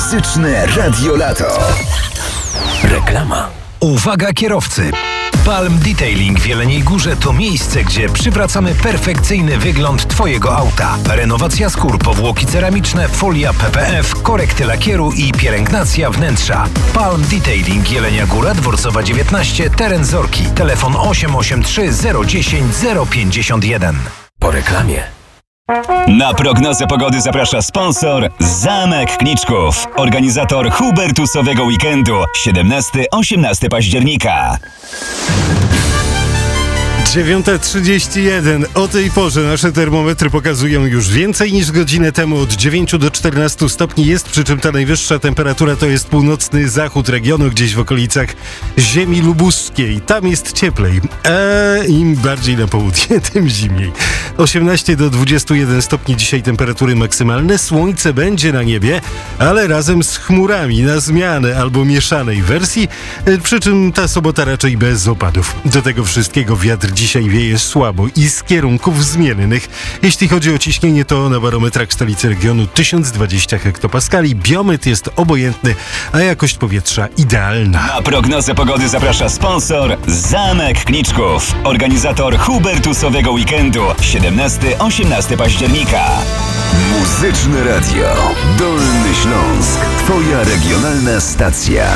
Muzyczne Radio Lato. Reklama. Uwaga kierowcy! Palm Detailing w Jeleniej Górze to miejsce, gdzie przywracamy perfekcyjny wygląd Twojego auta. Renowacja skór, powłoki ceramiczne, folia PPF, korekty lakieru i pielęgnacja wnętrza. Palm Detailing Jelenia Góra, Dworcowa 19, teren Zorki. Telefon 883 010 051. Po reklamie. Na prognozę pogody zaprasza sponsor Zamek Kniczków, organizator Hubertusowego Weekendu 17-18 października. 9:31. O tej porze nasze termometry pokazują już więcej niż godzinę temu. Od 9 do 14 stopni jest, przy czym ta najwyższa temperatura to jest północny zachód regionu, gdzieś w okolicach ziemi lubuskiej. Tam jest cieplej. Im bardziej na południe, tym zimniej. 18 do 21 stopni dzisiaj temperatury maksymalne. Słońce będzie na niebie, ale razem z chmurami na zmianę albo mieszanej wersji. Przy czym ta sobota raczej bez opadów. Do tego wszystkiego wiatr dzisiaj wieje słabo i z kierunków zmiennych. Jeśli chodzi o ciśnienie, to na barometrach stolicy regionu 1020 hektopaskali. Biometr jest obojętny, a jakość powietrza idealna. Na prognozę pogody zaprasza sponsor Zamek Kniczków, organizator Hubertusowego Weekendu 17-18 października. Muzyczne Radio. Dolny Śląsk. Twoja regionalna stacja.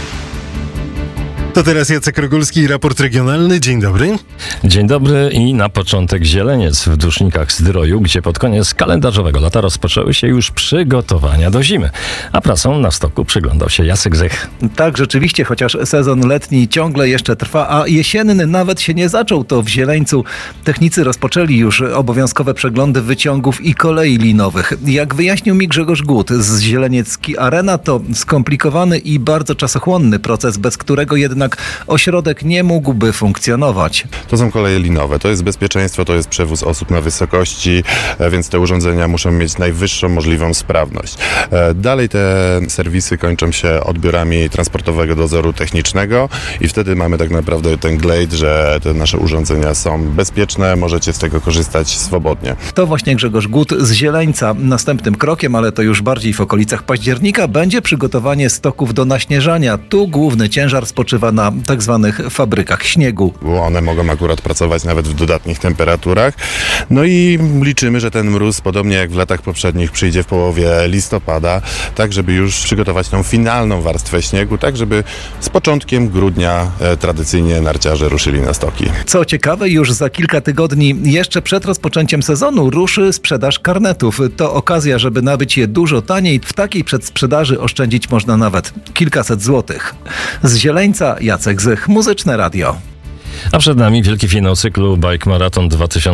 To teraz Jacek Rogulski, raport regionalny. Dzień dobry. Dzień dobry i na początek zieleniec w Dusznikach Zdroju, gdzie pod koniec kalendarzowego lata rozpoczęły się już przygotowania do zimy. A pracą na stoku przyglądał się Jacek Zych. Tak, rzeczywiście, chociaż sezon letni ciągle jeszcze trwa, a jesienny nawet się nie zaczął, to w Zieleńcu technicy rozpoczęli już obowiązkowe przeglądy wyciągów i kolei linowych. Jak wyjaśnił mi Grzegorz Gut z Zieleniecki Arena, to skomplikowany i bardzo czasochłonny proces, bez którego jednak ośrodek nie mógłby funkcjonować. To są koleje linowe, to jest bezpieczeństwo, to jest przewóz osób na wysokości, więc te urządzenia muszą mieć najwyższą możliwą sprawność. Dalej te serwisy kończą się odbiorami transportowego dozoru technicznego i wtedy mamy tak naprawdę ten glejt, że te nasze urządzenia są bezpieczne, możecie z tego korzystać swobodnie. To właśnie Grzegorz Gut z Zieleńca. Następnym krokiem, ale to już bardziej w okolicach października, będzie przygotowanie stoków do naśnieżania. Tu główny ciężar spoczywa na tak zwanych fabrykach śniegu. Bo one mogą akurat pracować nawet w dodatnich temperaturach. No i liczymy, że ten mróz, podobnie jak w latach poprzednich, przyjdzie w połowie listopada, tak żeby już przygotować tą finalną warstwę śniegu, tak żeby z początkiem grudnia tradycyjnie narciarze ruszyli na stoki. Co ciekawe, już za kilka tygodni, jeszcze przed rozpoczęciem sezonu, ruszy sprzedaż karnetów. To okazja, żeby nabyć je dużo taniej. W takiej przedsprzedaży oszczędzić można nawet kilkaset złotych. Z Zieleńca Jacek Zych, Muzyczne Radio. A przed nami wielki finał cyklu Bike Marathon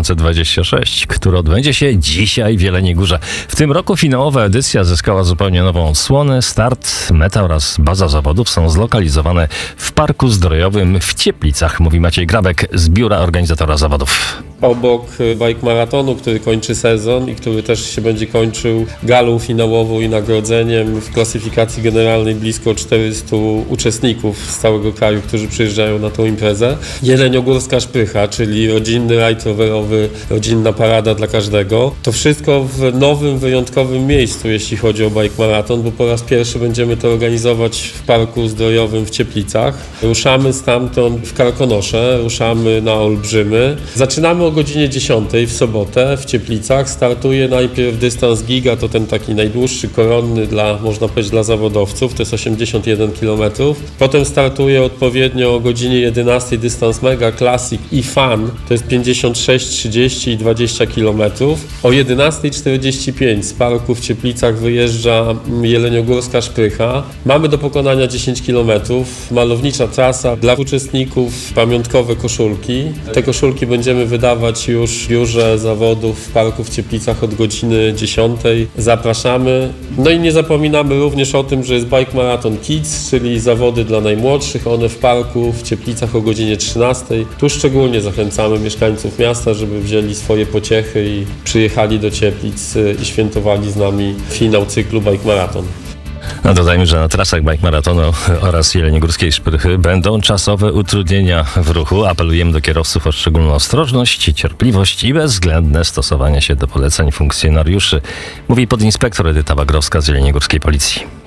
2026, który odbędzie się dzisiaj w Jeleniej Górze. W tym roku finałowa edycja zyskała zupełnie nową odsłonę. Start, meta oraz baza zawodów są zlokalizowane w Parku Zdrojowym w Cieplicach, mówi Maciej Grabek z biura organizatora zawodów. Obok Bike Maratonu, który kończy sezon i który też się będzie kończył galą finałową i nagrodzeniem w klasyfikacji generalnej blisko 400 uczestników z całego kraju, którzy przyjeżdżają na tą imprezę. Jeleniogórska Szprycha, czyli rodzinny rajd rowerowy, rodzinna parada dla każdego. To wszystko w nowym, wyjątkowym miejscu, jeśli chodzi o Bike Marathon, bo po raz pierwszy będziemy to organizować w Parku Zdrojowym w Cieplicach. Ruszamy stamtąd w Karkonosze, ruszamy na Olbrzymy. Zaczynamy o godzinie 10 w sobotę w Cieplicach. Startuje najpierw dystans giga, to ten taki najdłuższy, koronny można powiedzieć, dla zawodowców, to jest 81 km. Potem startuje odpowiednio o godzinie 11 dystans Mega Classic i Fun, to jest 56, 30 i 20 km. O 11:45 z parku w Cieplicach wyjeżdża Jeleniogórska Szprycha. Mamy do pokonania 10 km. Malownicza trasa dla uczestników, pamiątkowe koszulki. Te koszulki będziemy wydawać już w biurze zawodów w parku w Cieplicach od godziny 10. Zapraszamy. No i nie zapominamy również o tym, że jest Bike Marathon Kids, czyli zawody dla najmłodszych. One w parku w Cieplicach o godzinie 13. Tu szczególnie zachęcamy mieszkańców miasta, żeby wzięli swoje pociechy i przyjechali do Cieplic i świętowali z nami finał cyklu Bike Marathon. No dodajmy, że na trasach Bike Maratonu oraz Jeleniogórskiej Szprychy będą czasowe utrudnienia w ruchu. Apelujemy do kierowców o szczególną ostrożność, cierpliwość i bezwzględne stosowanie się do poleceń funkcjonariuszy, mówi podinspektor Edyta Bagrowska z Jeleniogórskiej Policji.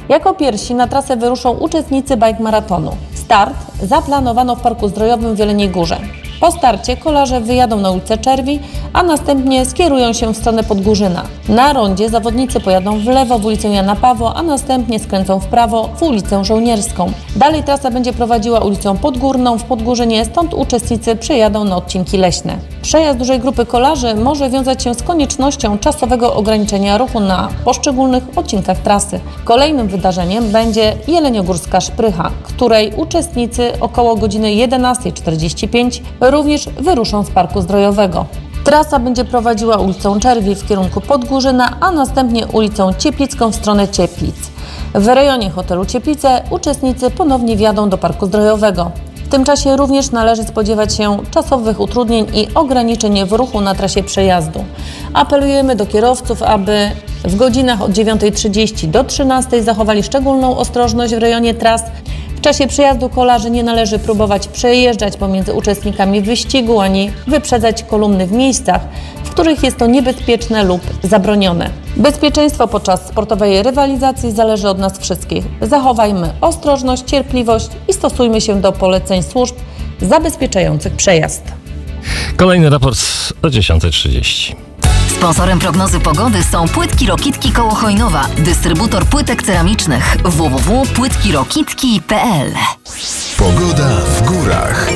Jako pierwsi na trasę wyruszą uczestnicy bike maratonu. Start zaplanowano w Parku Zdrojowym w Jeleniej Górze. Po starcie kolarze wyjadą na ulicę Czerwi, a następnie skierują się w stronę Podgórzyna. Na rondzie zawodnicy pojadą w lewo w ulicę Jana Pawła, a następnie skręcą w prawo w ulicę Żołnierską. Dalej trasa będzie prowadziła ulicą Podgórną w Podgórzynie, stąd uczestnicy przejadą na odcinki leśne. Przejazd dużej grupy kolarzy może wiązać się z koniecznością czasowego ograniczenia ruchu na poszczególnych odcinkach trasy. Kolejnym wydarzeniem będzie Jeleniogórska Szprycha, której uczestnicy około godziny 11:45 również wyruszą z Parku Zdrojowego. Trasa będzie prowadziła ulicą Czerwi w kierunku Podgórzyna, a następnie ulicą Cieplicką w stronę Cieplic. W rejonie hotelu Cieplice uczestnicy ponownie wjadą do Parku Zdrojowego. W tym czasie również należy spodziewać się czasowych utrudnień i ograniczeń w ruchu na trasie przejazdu. Apelujemy do kierowców, aby w godzinach od 9:30 do 13:00 zachowali szczególną ostrożność w rejonie tras. W czasie przejazdu kolarzy nie należy próbować przejeżdżać pomiędzy uczestnikami wyścigu ani wyprzedzać kolumny w miejscach, w których jest to niebezpieczne lub zabronione. Bezpieczeństwo podczas sportowej rywalizacji zależy od nas wszystkich. Zachowajmy ostrożność, cierpliwość i stosujmy się do poleceń służb zabezpieczających przejazd. Kolejny raport o 10:30. Sponsorem prognozy pogody są Płytki Rokitki koło Chojnowa, dystrybutor płytek ceramicznych www.płytkirokitki.pl. Pogoda w górach.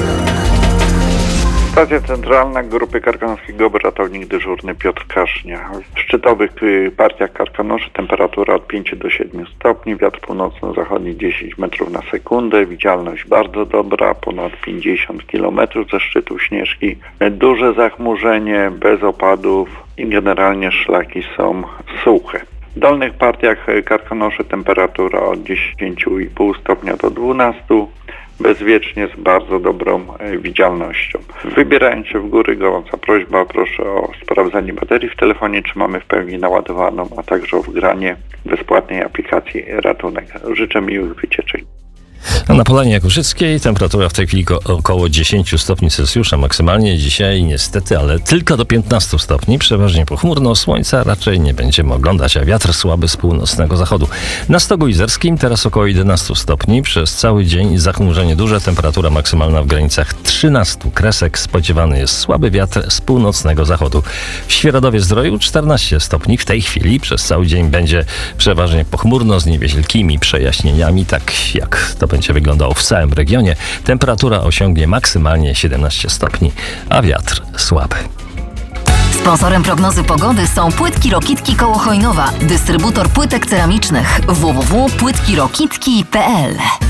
Stacja centralna Grupy Karkonoskiego, ratownik dyżurny Piotr Kasznia. W szczytowych partiach Karkonoszy temperatura od 5 do 7 stopni, wiatr północno-zachodni 10 metrów na sekundę, widzialność bardzo dobra, ponad 50 km ze szczytu Śnieżki, duże zachmurzenie, bez opadów i generalnie szlaki są suche. W dolnych partiach Karkonoszy temperatura od 10,5 stopnia do 12, bezwiecznie z bardzo dobrą widzialnością. Wybierając się w góry, gorąca prośba, proszę o sprawdzenie baterii w telefonie, czy mamy w pełni naładowaną, a także o wgranie bezpłatnej aplikacji Ratunek. Życzę miłych wycieczek. A na Polanie Jakuszyckiej temperatura w tej chwili około 10 stopni Celsjusza. Maksymalnie dzisiaj niestety, ale tylko do 15 stopni. Przeważnie pochmurno, słońca raczej nie będziemy oglądać, a wiatr słaby z północnego zachodu. Na Stogu Izerskim teraz około 11 stopni. Przez cały dzień zachmurzenie duże, temperatura maksymalna w granicach 13 kresek. Spodziewany jest słaby wiatr z północnego zachodu. W Świeradowie-Zdroju 14 stopni. W tej chwili przez cały dzień będzie przeważnie pochmurno z niewielkimi przejaśnieniami, tak jak to będzie wyglądało w całym regionie. Temperatura osiągnie maksymalnie 17 stopni, a wiatr słaby. Sponsorem prognozy pogody są Płytki Rokitki koło Chojnowa, dystrybutor płytek ceramicznych www.płytkirokitki.pl.